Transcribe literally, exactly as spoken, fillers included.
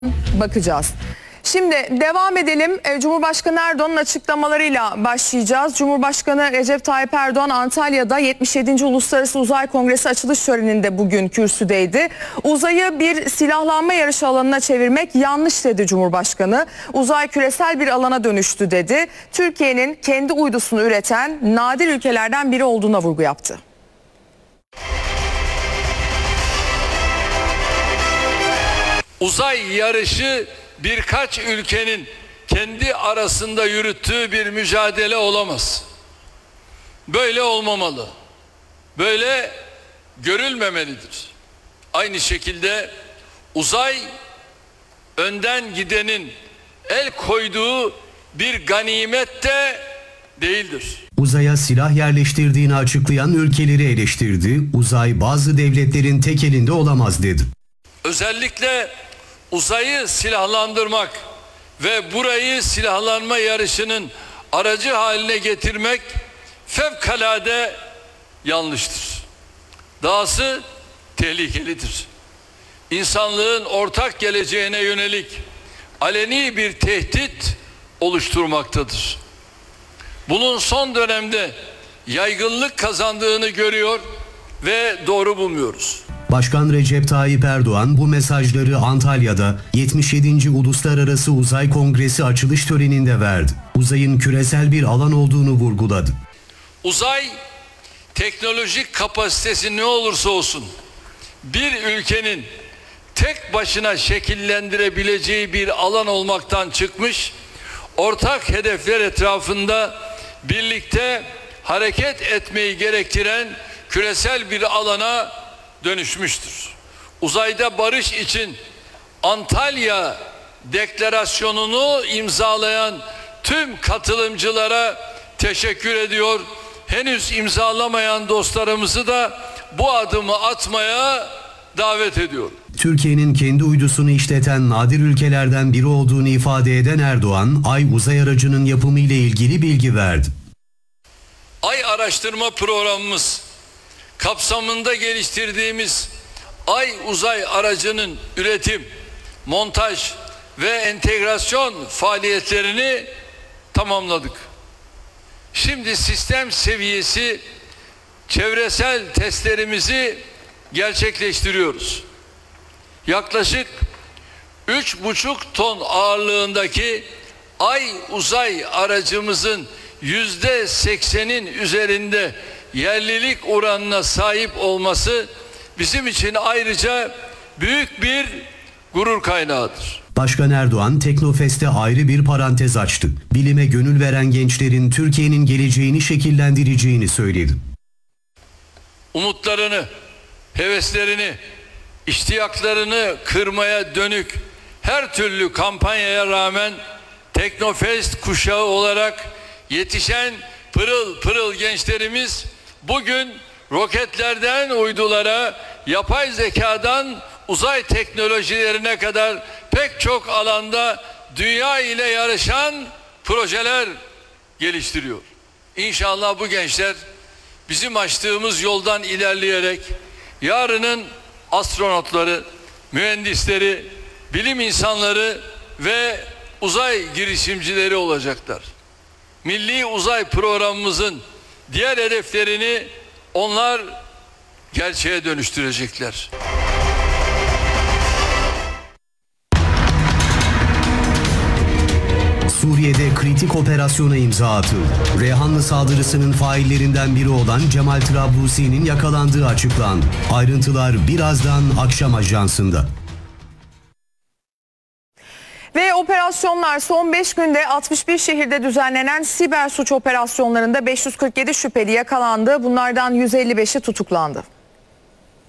bakacağız. Şimdi devam edelim. Cumhurbaşkanı Erdoğan'ın açıklamalarıyla başlayacağız. Cumhurbaşkanı Recep Tayyip Erdoğan Antalya'da yetmiş yedinci Uluslararası Uzay Kongresi açılış töreninde bugün kürsüdeydi. Uzayı bir silahlanma yarışı alanına çevirmek yanlış dedi Cumhurbaşkanı. Uzay küresel bir alana dönüştü dedi. Türkiye'nin kendi uydusunu üreten nadir ülkelerden biri olduğuna vurgu yaptı. Uzay yarışı birkaç ülkenin kendi arasında yürüttüğü bir mücadele olamaz. Böyle olmamalı. Böyle görülmemelidir. Aynı şekilde uzay önden gidenin el koyduğu bir ganimet de değildir. Uzaya silah yerleştirdiğini açıklayan ülkeleri eleştirdi. Uzay bazı devletlerin tek elinde olamaz dedi. Özellikle uzayı silahlandırmak ve burayı silahlanma yarışının aracı haline getirmek fevkalade yanlıştır. Dahası tehlikelidir. İnsanlığın ortak geleceğine yönelik aleni bir tehdit oluşturmaktadır. Bunun son dönemde yaygınlık kazandığını görüyor ve doğru bulmuyoruz. Başkan Recep Tayyip Erdoğan bu mesajları Antalya'da yetmiş yedinci Uluslararası Uzay Kongresi açılış töreninde verdi. Uzayın küresel bir alan olduğunu vurguladı. Uzay teknolojik kapasitesi ne olursa olsun bir ülkenin tek başına şekillendirebileceği bir alan olmaktan çıkmış, ortak hedefler etrafında birlikte hareket etmeyi gerektiren küresel bir alana dönüşmüştür. Uzayda barış için Antalya Deklarasyonu'nu imzalayan tüm katılımcılara teşekkür ediyor. Henüz imzalamayan dostlarımızı da bu adımı atmaya davet ediyorum. Türkiye'nin kendi uydusunu işleten nadir ülkelerden biri olduğunu ifade eden Erdoğan, Ay uzay aracının yapımı ile ilgili bilgi verdi. Ay araştırma programımız kapsamında geliştirdiğimiz Ay uzay aracının üretim, montaj ve entegrasyon faaliyetlerini tamamladık. Şimdi sistem seviyesi çevresel testlerimizi gerçekleştiriyoruz. Yaklaşık üç buçuk ton ağırlığındaki Ay uzay aracımızın yüzde seksenin üzerinde yerlilik oranına sahip olması bizim için ayrıca büyük bir gurur kaynağıdır. Başkan Erdoğan Teknofest'te ayrı bir parantez açtı. Bilime gönül veren gençlerin Türkiye'nin geleceğini şekillendireceğini söyledi. Umutlarını, heveslerini, iştiyaklarını kırmaya dönük her türlü kampanyaya rağmen Teknofest kuşağı olarak yetişen pırıl pırıl gençlerimiz bugün roketlerden uydulara, yapay zekadan uzay teknolojilerine kadar pek çok alanda dünya ile yarışan projeler geliştiriyor. İnşallah bu gençler bizim açtığımız yoldan ilerleyerek yarının astronotları, mühendisleri, bilim insanları ve uzay girişimcileri olacaklar. Milli uzay programımızın diğer hedeflerini onlar gerçeğe dönüştürecekler. Suriye'de kritik operasyona imza atıldı. Reyhanlı saldırısının faillerinden biri olan Cemal Trablusi'nin yakalandığı açıklandı. Ayrıntılar birazdan Akşam Ajansı'nda. Ve operasyonlar son beş günde altmış bir şehirde düzenlenen siber suç operasyonlarında beş yüz kırk yedi şüpheli yakalandı. Bunlardan yüz elli beşi tutuklandı.